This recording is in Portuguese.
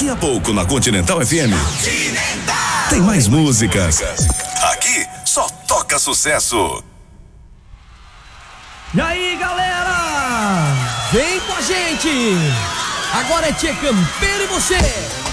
Daqui a pouco na Continental FM. Tem mais músicas. Aqui só toca sucesso. E aí, galera? Vem com a gente! Agora é Tchê Campeiro e você!